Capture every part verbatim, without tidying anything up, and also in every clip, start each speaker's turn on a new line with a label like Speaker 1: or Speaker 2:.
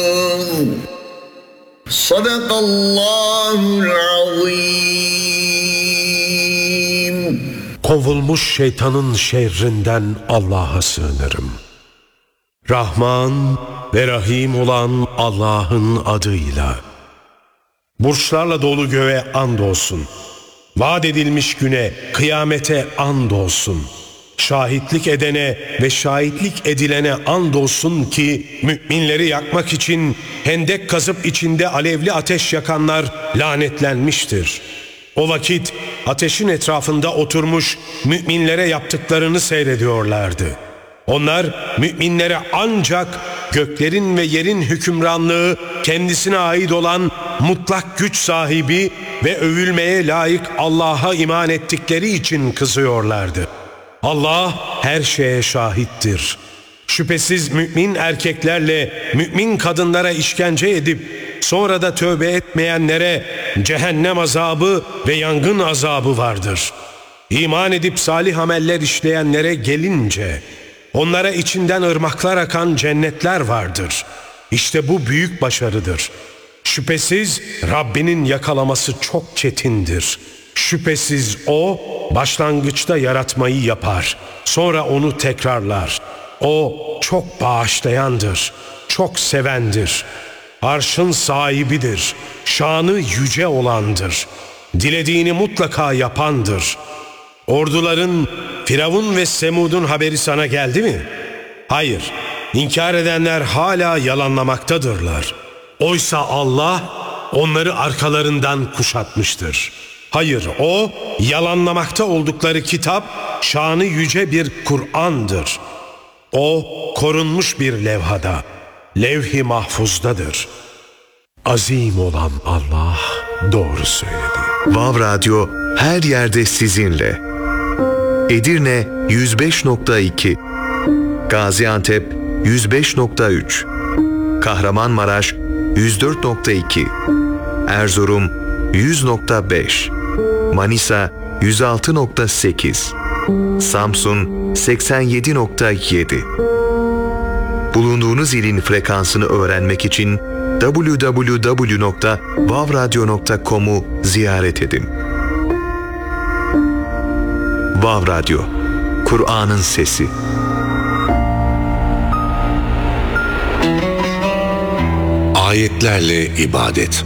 Speaker 1: Sadakallahul azim.
Speaker 2: Kovulmuş şeytanın şerrinden Allah'a sığınırım. Rahman ve Rahim olan Allah'ın adıyla. Burçlarla dolu göğe andolsun. Vaat edilmiş güne, kıyamete andolsun. Şahitlik edene ve şahitlik edilene andolsun ki müminleri yakmak için hendek kazıp içinde alevli ateş yakanlar lanetlenmiştir. O vakit ateşin etrafında oturmuş müminlere yaptıklarını seyrediyorlardı. Onlar müminlere ancak göklerin ve yerin hükümranlığı kendisine ait olan mutlak güç sahibi ve övülmeye layık Allah'a iman ettikleri için kızıyorlardı. Allah her şeye şahittir. Şüphesiz mümin erkeklerle mümin kadınlara işkence edip sonra da tövbe etmeyenlere cehennem azabı ve yangın azabı vardır. İman edip salih ameller işleyenlere gelince onlara içinden ırmaklar akan cennetler vardır. İşte bu büyük başarıdır. Şüphesiz Rabbinin yakalaması çok çetindir. Şüphesiz O başlangıçta yaratmayı yapar, sonra onu tekrarlar. O çok bağışlayandır, çok sevendir. Arşın sahibidir, şanı yüce olandır. Dilediğini mutlaka yapandır. Orduların Firavun ve Semud'un haberi sana geldi mi? Hayır, inkar edenler hala yalanlamaktadırlar. Oysa Allah onları arkalarından kuşatmıştır. Hayır, o yalanlamakta oldukları kitap şanı yüce bir Kur'an'dır. O korunmuş bir levhada, levh-i mahfuzdadır. Azim olan Allah doğru söyledi.
Speaker 3: Vav Radyo her yerde sizinle. Edirne yüz beş nokta iki, Gaziantep yüz beş nokta üç, Kahramanmaraş yüz dört nokta iki, Erzurum yüz nokta beş, Manisa yüz altı nokta sekiz, Samsun seksen yedi nokta yedi. Bulunduğunuz ilin frekansını öğrenmek için double-u double-u double-u nokta vav radyo nokta com'u ziyaret edin. Vav Radyo, Kur'an'ın sesi.
Speaker 4: Ayetlerle ibadet.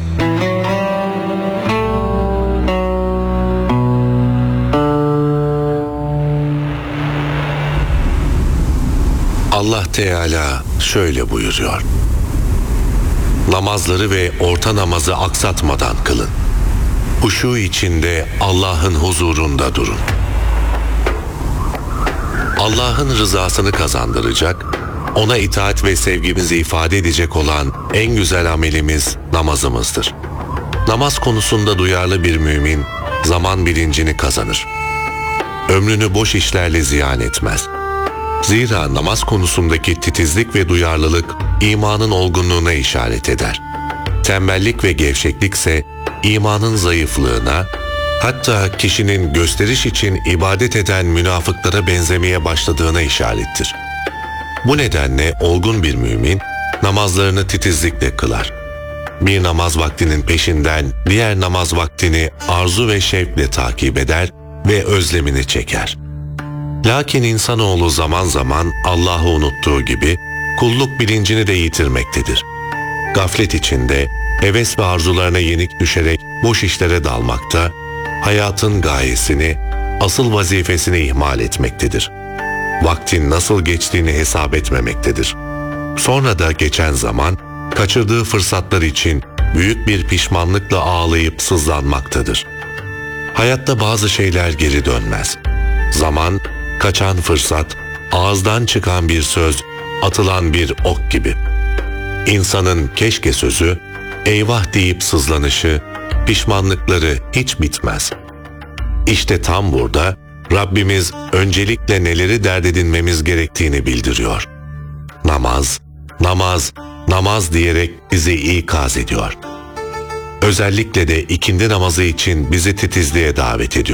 Speaker 4: Allah Teala şöyle buyuruyor: namazları ve orta namazı aksatmadan kılın. Huşu içinde Allah'ın huzurunda durun. Allah'ın rızasını kazandıracak, ona itaat ve sevgimizi ifade edecek olan en güzel amelimiz namazımızdır. Namaz konusunda duyarlı bir mümin zaman bilincini kazanır. Ömrünü boş işlerle ziyan etmez. Zira namaz konusundaki titizlik ve duyarlılık imanın olgunluğuna işaret eder. Tembellik ve gevşeklikse imanın zayıflığına, hatta kişinin gösteriş için ibadet eden münafıklara benzemeye başladığına işarettir. Bu nedenle olgun bir mümin namazlarını titizlikle kılar. Bir namaz vaktinin peşinden diğer namaz vaktini arzu ve şevkle takip eder ve özlemini çeker. Lakin insanoğlu zaman zaman Allah'ı unuttuğu gibi kulluk bilincini de yitirmektedir. Gaflet içinde heves ve arzularına yenik düşerek boş işlere dalmakta, hayatın gayesini, asıl vazifesini ihmal etmektedir. Vaktin nasıl geçtiğini hesap etmemektedir. Sonra da geçen zaman, kaçırdığı fırsatlar için büyük bir pişmanlıkla ağlayıp sızlanmaktadır. Hayatta bazı şeyler geri dönmez. Zaman, kaçan fırsat, ağızdan çıkan bir söz, atılan bir ok gibi. İnsanın keşke sözü, eyvah deyip sızlanışı, pişmanlıkları hiç bitmez. İşte tam burada Rabbimiz öncelikle neleri dert edinmemiz gerektiğini bildiriyor. Namaz, namaz, namaz diyerek bizi ikaz ediyor. Özellikle de ikindi namazı için bizi titizliğe davet ediyor.